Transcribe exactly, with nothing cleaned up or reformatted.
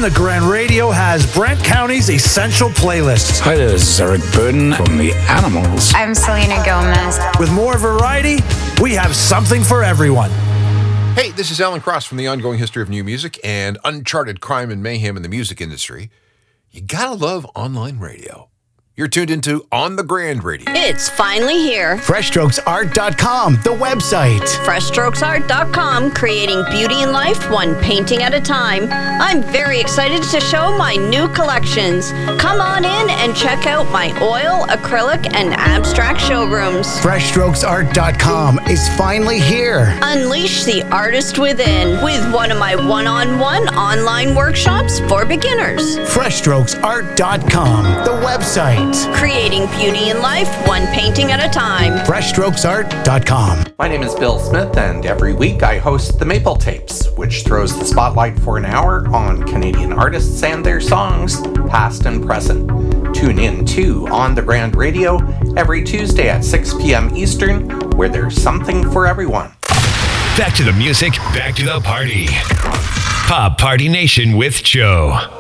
On the Grand Radio has Brent County's Essential Playlists. Hi, this is Eric Burden from The Animals. I'm Selena Gomez. With more variety, we have something for everyone. Hey, this is Alan Cross from the Ongoing History of New Music and Uncharted Crime and Mayhem in the Music Industry. You gotta love online radio. You're tuned into On the Grand Radio. It's finally here. fresh strokes art dot com, the website. fresh strokes art dot com, creating beauty in life one painting at a time. I'm very excited to show my new collections. Come on in and check out my oil, acrylic, and abstract showrooms. fresh strokes art dot com is finally here. Unleash the artist within with one of my one-on-one online workshops for beginners. fresh strokes art dot com, the website. Creating beauty in life one painting at a time. fresh strokes art dot com. My name is Bill Smith, and every week I host the Maple Tapes, which throws the spotlight for an hour on Canadian artists and their songs, past and present. Tune in to On the Grand Radio every Tuesday at six p.m. Eastern, where there's something for everyone. Back to the music, back to the party. Pop Party Nation with Joe.